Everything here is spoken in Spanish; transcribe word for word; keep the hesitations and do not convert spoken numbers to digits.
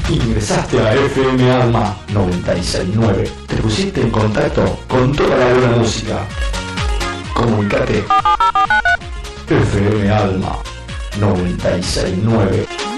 Ingresaste a F M Alma noventa y seis punto nueve. Te pusiste en contacto con toda la buena música. Comunicate. F M Alma noventa y seis punto nueve.